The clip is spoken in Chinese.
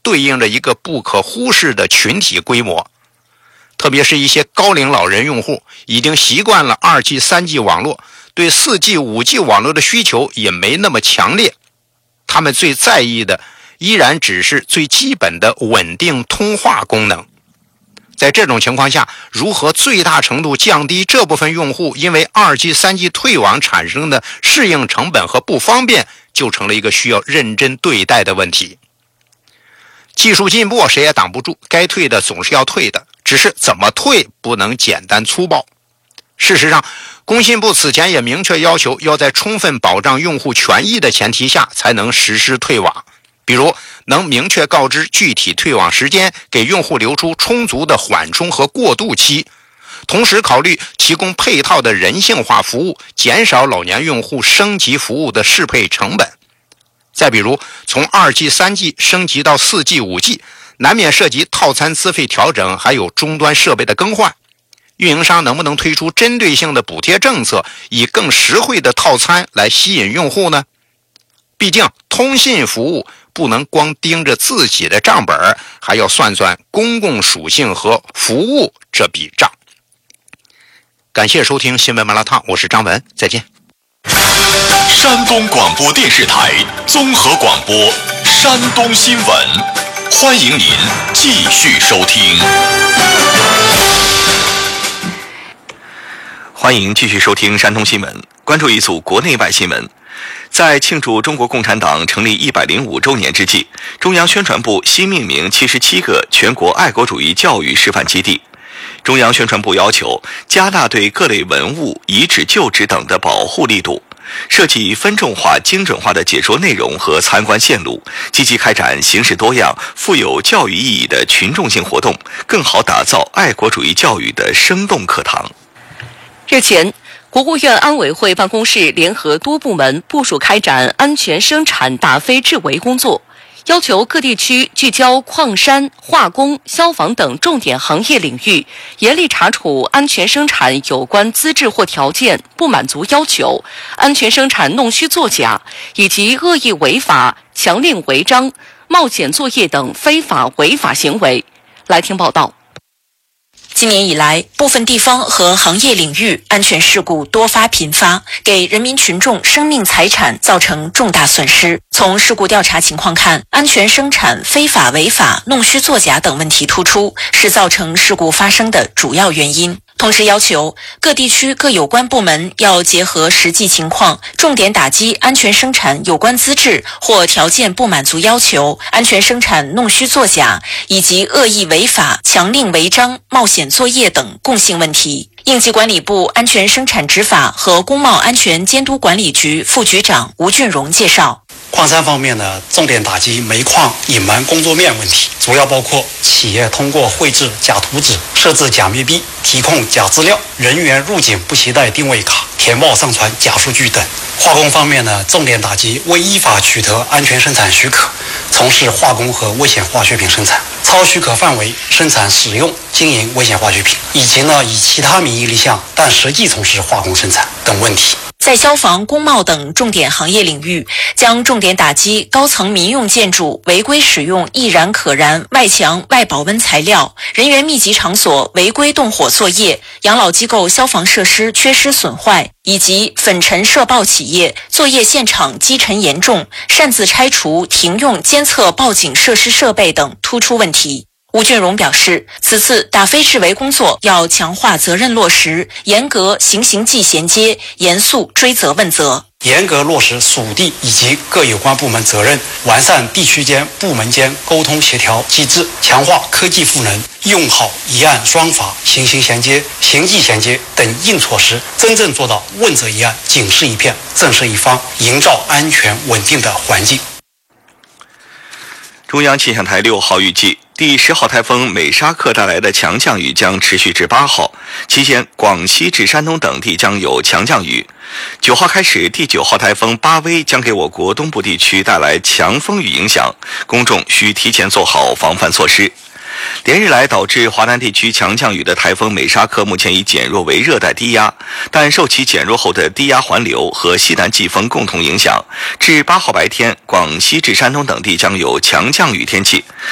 对应着一个不可忽视的群体规模。特别是一些高龄老人用户已经习惯了 2G、3G 网络，对 4G、5G 网络的需求也没那么强烈，他们最在意的依然只是最基本的稳定通话功能。在这种情况下，如何最大程度降低这部分用户因为 2G、3G 退网产生的适应成本和不方便，就成了一个需要认真对待的问题。技术进步谁也挡不住，该退的总是要退的，只是怎么退不能简单粗暴。事实上，工信部此前也明确要求要在充分保障用户权益的前提下才能实施退网，比如能明确告知具体退网时间，给用户留出充足的缓冲和过渡期，同时考虑提供配套的人性化服务，减少老年用户升级服务的适配成本。再比如，从 2G、3G 升级到 4G、5G， 难免涉及套餐资费调整，还有终端设备的更换。运营商能不能推出针对性的补贴政策，以更实惠的套餐来吸引用户呢？毕竟通信服务不能光盯着自己的账本，还要算算公共属性和服务这笔账。感谢收听新闻麻辣烫，我是张文，再见。 山东广播电视台综合广播山东新闻，欢迎您继续收听。 欢迎继续收听山东新闻，关注一组国内外新闻。在庆祝中国共产党成立105周年之际，中央宣传部新命名77个全国爱国主义教育示范基地。中央宣传部要求加大对各类文物、遗址、旧址等的保护力度，设计分众化、精准化的解说内容和参观线路，积极开展形式多样、富有教育意义的群众性活动，更好打造爱国主义教育的生动课堂。 日前，国务院安委会办公室联合多部门部署开展安全生产打非治围工作，要求各地区聚焦矿山、化工、消防等重点行业领域，严厉查处安全生产有关资质或条件不满足要求、安全生产弄虚作假以及恶意违法、强令违章、冒险作业等非法违法行为。来听报道。 今年以来，部分地方和行业领域安全事故多发频发，给人民群众生命财产造成重大损失。从事故调查情况看，安全生产非法违法、弄虚作假等问题突出，是造成事故发生的主要原因。同时要求各地区各有关部门要结合实际情况，重点打击安全生产有关资质或条件不满足要求、安全生产弄虚作假以及恶意违法、强令违章、冒险作业等共性问题。应急管理部安全生产执法和工贸安全监督管理局副局长吴俊荣介绍， 矿山方面呢，重点打击煤矿隐瞒工作面问题，主要包括企业通过绘制假图纸、设置假密闭、提供假资料、人员入境不携带定位卡、填报上传假数据等。化工方面呢，重点打击未依法取得安全生产许可，从事化工和危险化学品生产，超许可范围生产、使用、经营危险化学品，以及以其他名义立项但实际从事化工生产等问题。 在消防、工贸等重点行业领域，将重点打击高层民用建筑违规使用易燃可燃外墙外保温材料、人员密集场所违规动火作业、养老机构消防设施缺失损坏，以及粉尘涉爆企业作业现场积尘严重、擅自拆除停用监测报警设施设备等突出问题。吴俊荣表示，此次打非治围工作要强化责任落实，严格刑刑纪衔接，严肃追责问责， 严格落实属地以及各有关部门责任，完善地区间、部门间沟通协调机制，强化科技赋能，用好一案双罚、刑刑衔接、刑纪衔接等硬措施，真正做到问责一案、警示一片、震慑一方，营造安全稳定的环境。 中央气象台6号预计，第10号台风美沙克带来的强降雨将持续至8号，期间广西至山东等地将有强降雨。9号开始，第9号台风巴威将给我国东部地区带来强风雨影响，公众需提前做好防范措施。连日来导致华南地区强降雨的台风美沙克目前已减弱为热带低压，但受其减弱后的低压环流和西南季风共同影响，至8号白天，广西至山东等地将有强降雨天气。